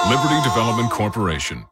Liberty Development Corporation.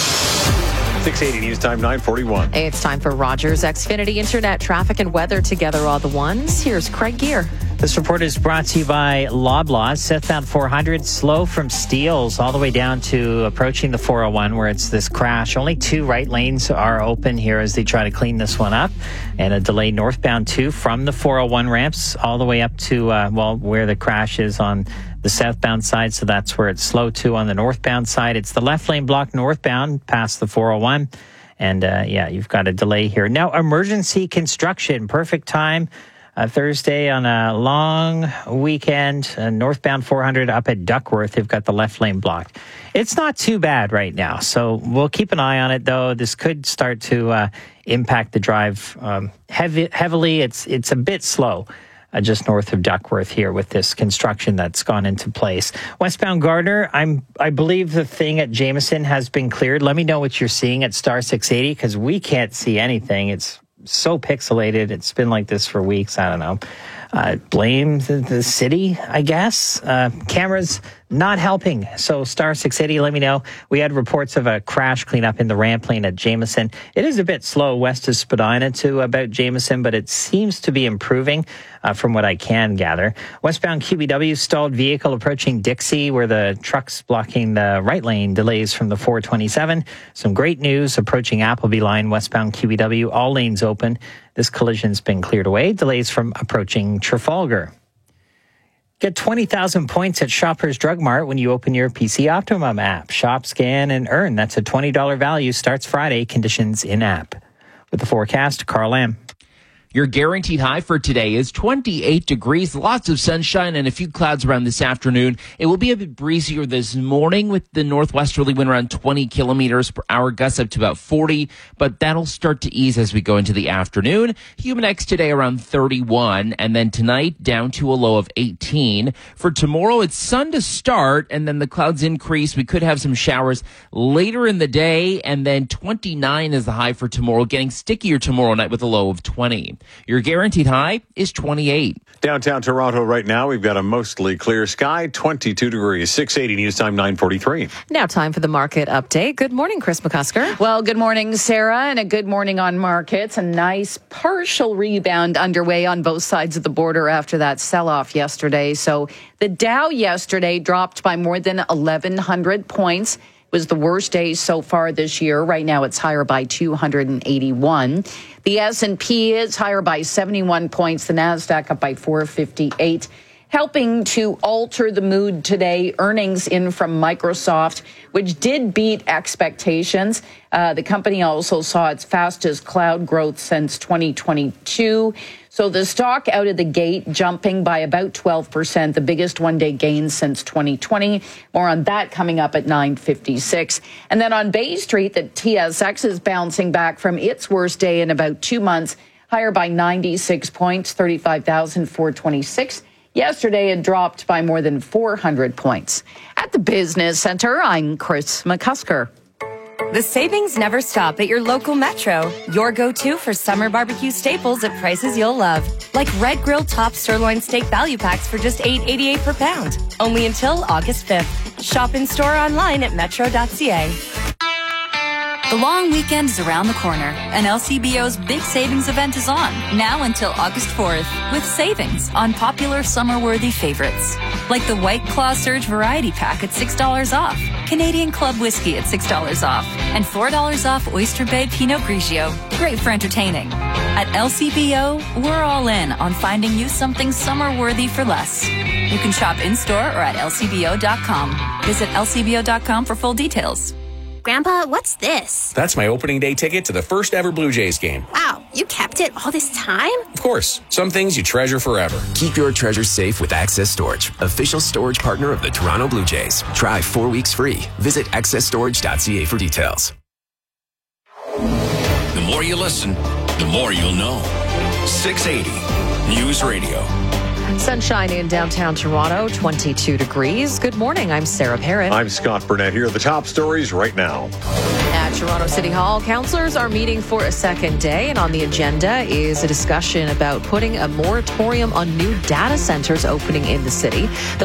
680 News Time, 9:41. It's time for Rogers Xfinity Internet traffic and weather together all the ones. Here's Craig Gear. This report is brought to you by Loblaws. Southbound 400 slow from Steeles all the way down to approaching the 401 where it's this crash. Only 2 right lanes are open here as they try to clean this one up. And a delay northbound 2 from the 401 ramps all the way up to, where the crash is on the southbound side. So that's where it's slow too on the northbound side. It's the left lane block northbound past the 401. And you've got a delay here. Now, emergency construction, perfect time. Thursday on a long weekend, northbound 400 up at Duckworth. They've got the left lane blocked. It's not too bad right now, so we'll keep an eye on it, though. This could start to impact the drive heavily. It's a bit slow. Just north of Duckworth here with this construction that's gone into place. Westbound Gardner, I believe the thing at Jameson has been cleared. Let me know what you're seeing at Star 680 because we can't see anything. It's so pixelated. It's been like this for weeks. I don't know. Blame the city, I guess. Cameras not helping. So Star 680, let me know. We had reports of a crash cleanup in the ramp lane at Jameson. It is a bit slow west of Spadina to about Jameson, but it seems to be improving from what I can gather. Westbound QBW stalled vehicle approaching Dixie where the truck's blocking the right lane, delays from the 427. Some great news approaching Appleby line, westbound QBW, all lanes open. This collision's been cleared away. Delays from approaching Trafalgar. Get 20,000 points at Shoppers Drug Mart when you open your PC Optimum app. Shop, scan, and earn. That's a $20 value. Starts Friday. Conditions in-app. With the forecast, Carl Lamb. Your guaranteed high for today is 28 degrees, lots of sunshine and a few clouds around this afternoon. It will be a bit breezier this morning with the northwesterly wind around 20 kilometers per hour, gusts up to about 40, but that'll start to ease as we go into the afternoon. Humidex today around 31, and then tonight down to a low of 18. For tomorrow, it's sun to start, and then the clouds increase. We could have some showers later in the day, and then 29 is the high for tomorrow, getting stickier tomorrow night with a low of 20. Your guaranteed high is 28. Downtown Toronto right now, we've got a mostly clear sky, 22 degrees, 680 News Time, 9:43. Now time for the market update. Good morning, Chris McCusker. Well, good morning, Sarah, and a good morning on markets. A nice partial rebound underway on both sides of the border after that sell-off yesterday. So the Dow yesterday dropped by more than 1,100 points. Was the worst day so far this year. Right now it's higher by 281. The S&P is higher by 71 points. The Nasdaq up by 458. Helping to alter the mood today, earnings in from Microsoft, which did beat expectations. The company also saw its fastest cloud growth since 2022. So the stock out of the gate jumping by about 12%, the biggest one-day gain since 2020. More on that coming up at 9:56. And then on Bay Street, the TSX is bouncing back from its worst day in about 2 months, higher by 96 points, 35,426. Yesterday, it dropped by more than 400 points. At the Business Center, I'm Chris McCusker. The savings never stop at your local Metro. Your go-to for summer barbecue staples at prices you'll love. Like Red Grill Top Sirloin Steak Value Packs for just $8.88 per pound. Only until August 5th. Shop in store or online at metro.ca. The long weekend is around the corner, and LCBO's big savings event is on, now until August 4th, with savings on popular summer-worthy favorites, like the White Claw Surge Variety Pack at $6 off, Canadian Club Whiskey at $6 off, and $4 off Oyster Bay Pinot Grigio. Great for entertaining. At LCBO, we're all in on finding you something summer-worthy for less. You can shop in-store or at lcbo.com. Visit lcbo.com for full details. Grandpa, what's this? That's my opening day ticket to the first ever Blue Jays game. Wow, you kept it all this time? Of course. Some things you treasure forever. Keep your treasures safe with Access Storage, official storage partner of the Toronto Blue Jays. Try 4 weeks free. Visit accessstorage.ca for details. The more you listen, the more you'll know. 680 News Radio. Sunshine in downtown Toronto, 22 degrees. Good morning. I'm Sarah Parrott. I'm Scott Burnett. Here are the top stories right now. At Toronto City Hall, councillors are meeting for a second day, and on the agenda is a discussion about putting a moratorium on new data centers opening in the city.